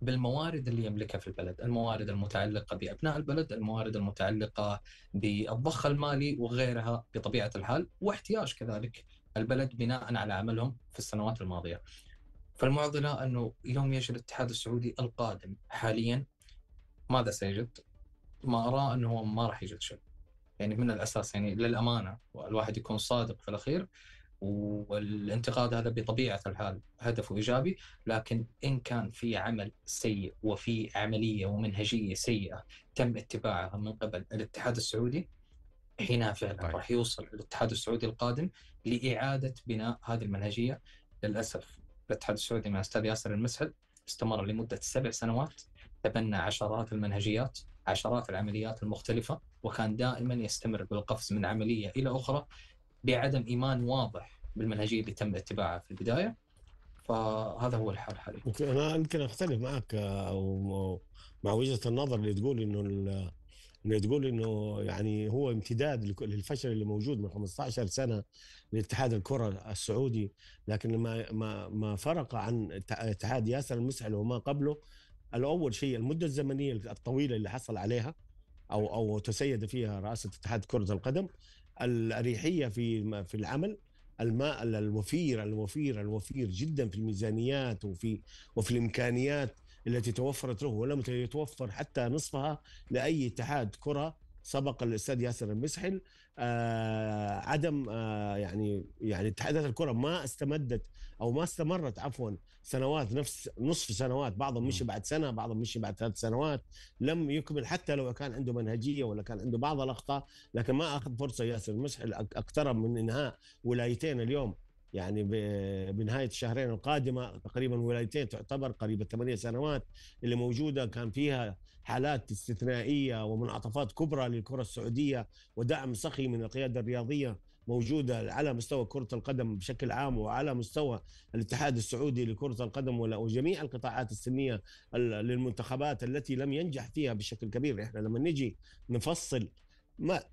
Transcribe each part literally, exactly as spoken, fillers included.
بالموارد اللي يملكها في البلد، الموارد المتعلقة بأبناء البلد، الموارد المتعلقة بالضخ المالي وغيرها بطبيعة الحال، واحتياج كذلك البلد بناء على عملهم في السنوات الماضية. فالمعضلة أنه يوم يجي الاتحاد السعودي القادم حاليا ماذا سيجد؟ ما أرى أنه هو ما راح يجد شيء. يعني من الأساس، يعني للأمانة والواحد يكون صادق في الأخير، والانتقاد هذا بطبيعة الحال هدفه إيجابي، لكن إن كان في عمل سيء وفي عملية ومنهجية سيئة تم اتباعها من قبل الاتحاد السعودي، حينها فعلا طيب. راح يوصل الاتحاد السعودي القادم لإعادة بناء هذه المنهجية. للأسف الاتحاد السعودي مع أستاذ ياسر المسهل استمر لمدة سبع سنوات، تبنى عشرات المنهجيات، عشرات العمليات المختلفة، وكان دائما يستمر بالقفز من عملية إلى أخرى بعدم إيمان واضح بالمنهجية اللي تم اتباعها في البداية. فهذا هو الحال حاليا. يمكن أنا يمكن أختلف معك، آه، أو مع وجهة النظر اللي تقول إنه ال- اللي تقول إنه يعني هو امتداد لك- للفشل اللي موجود من خمسة عشر سنة لاتحاد الكرة السعودي. لكن ما ما ما فرق عن اتح- اتحاد ياسر المسعل وما قبله، الأول شيء المدة الزمنية الطويلة اللي حصل عليها أو أو تسيد فيها رئاسة اتحاد كرة القدم، الأريحية في في العمل، الماء الوفير الوفير الوفير جدا في الميزانيات وفي وفي الامكانيات التي توفرت له، ولم يتوفر حتى نصفها لاي اتحاد كره سبق الاستاذ ياسر المسحل. آه عدم آه يعني يعني اتحادات الكره ما استمدت او ما استمرت عفوا سنوات، نفس نصف سنوات، بعضهم مشي بعد سنه، بعضهم مشي بعد ثلاث سنوات، لم يكمل حتى لو كان عنده منهجيه ولا كان عنده بعض الاخطاء. لكن ما اخذ فرصه ياسر المسحل، اقترب من انهاء ولايتين اليوم، يعني بنهاية الشهرين القادمة تقريبا ولايتين تعتبر قريبة ثمانية سنوات اللي موجودة كان فيها حالات استثنائية ومنعطفات كبرى للكرة السعودية، ودعم سخي من القيادة الرياضية موجودة على مستوى كرة القدم بشكل عام وعلى مستوى الاتحاد السعودي لكرة القدم وجميع القطاعات السنية للمنتخبات التي لم ينجح فيها بشكل كبير. احنا لما نجي نفصل ما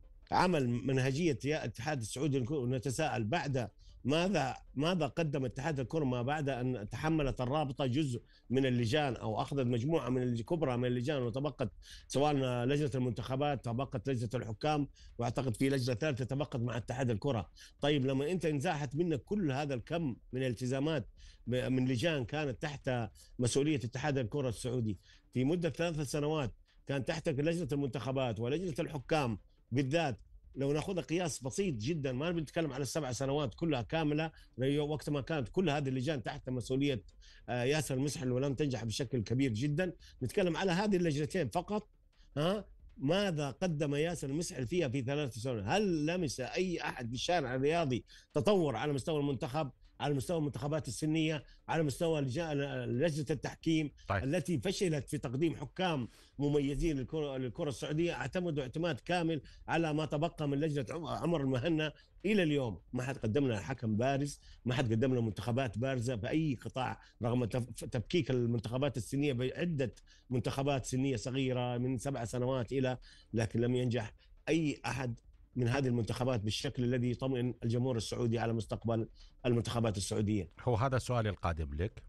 عمل منهجية الاتحاد السعودي ونتساءل بعد ماذا ماذا قدم اتحاد الكرة ما بعد أن تحملت الرابطة جزء من اللجان أو أخذت مجموعة من الكبرى من اللجان، وتبقت سواء لجنة المنتخبات، تبقت لجنة الحكام، وأعتقد في لجنة ثالثة تبقت مع اتحاد الكرة. طيب لما أنت انزاحت منك كل هذا الكم من الالتزامات من لجان كانت تحت مسؤولية اتحاد الكرة السعودي في مدة ثلاث سنوات، كان تحتك لجنة المنتخبات ولجنة الحكام بالذات، لو ناخذ قياس بسيط جدا ما بنتكلم على السبع سنوات كلها كامله، وقت ما كانت كل هذه اللجان تحت مسؤوليه ياسر المسحل ولم تنجح بشكل كبير جدا، نتكلم على هذه اللجنتين فقط. ها ماذا قدم ياسر المسحل فيها في ثلاث سنوات؟ هل لمس اي احد في الشارع الرياضي تطور على مستوى المنتخب، على مستوى المنتخبات السنيه، على مستوى لجنه التحكيم طيب. التي فشلت في تقديم حكام مميزين للكره للكره السعوديه، اعتمدوا اعتماد كامل على ما تبقى من لجنه عمر المهنا. الى اليوم ما حد قدم لنا حكم بارز، ما حد قدم لنا منتخبات بارزه في اي قطاع، رغم تفكيك المنتخبات السنيه بعده منتخبات سنيه صغيره من سبع سنوات الى، لكن لم ينجح اي احد من هذه المنتخبات بالشكل الذي يطمئن الجمهور السعودي على مستقبل المنتخبات السعوديه. هو هذا سؤالي القادم لك.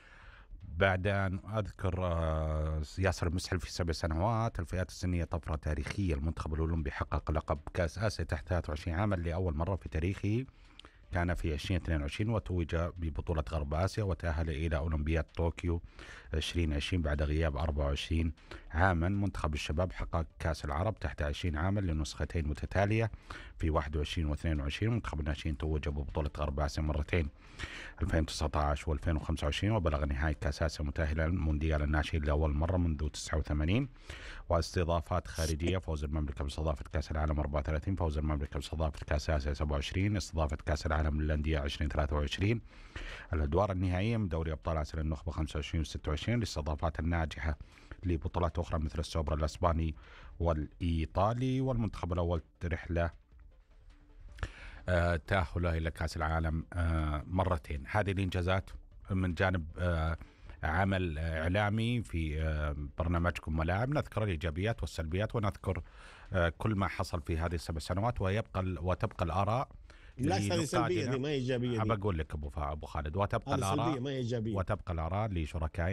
بعد أن أذكر ياسر المسحل في سبع سنوات الفئات السنية طفرة تاريخية، المنتخب الأولمبي حقق لقب كأس آسيا تحت ثلاثة وعشرين عاما لأول مرة في تاريخه، كان في ألفين واثنين وعشرين، وتوج ببطولة غرب آسيا وتأهل إلى أولمبياد طوكيو ألفين وعشرين بعد غياب أربعة وعشرين عاما. منتخب الشباب حقق كأس العرب تحت عشرين عاما لنسختين متتالية في واحد وعشرين واثنين وعشرين. منتخب الناشئين توج ببطولة غرب آسيا مرتين ألفين وتسعة عشر وألفين وخمسة وعشرين، وبلغ نهاية كأس آسيا متأهلا مونديال الناشئين لأول مرة منذ تسعة وثمانين. واستضافات خارجية: فوز المملكة باستضافة كأس العالم أربعة وثلاثين، فوز المملكة باستضافة كأس آسيا سبعة وعشرين، استضافة كأس العالم للأندية ألفين وثلاثة وعشرين، الأدوار النهائية من دوري أبطال آسيا للنخبة خمسة وعشرين و ستة وعشرين، الاستضافات الناجحة لبطولات أخرى مثل السوبر الأسباني والإيطالي، والمنتخب الأول رحلة آه تأهله إلى كأس العالم آه مرتين. هذه الإنجازات من جانب آه عمل إعلامي في آه برنامجكم ملاعب، نذكر الإيجابيات والسلبيات ونذكر آه كل ما حصل في هذه السبع سنوات، ويبقى وتبقى الآراء. لا هذه سلبيه، دي ما ايجابيه، دي بقول لك ابو ابو خالد، وتبقى هذه سلبيه الاراء ما ايجابيه. وتبقى الاراء لشركائنا